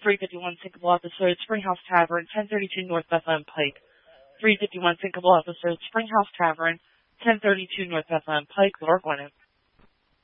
351 Sinkable episode, Springhouse Tavern, 1032 North Bethlehem Pike. 351 Sinkable episode, Springhouse Tavern, 1032 North Bethlehem Pike, Lord Gwinnett.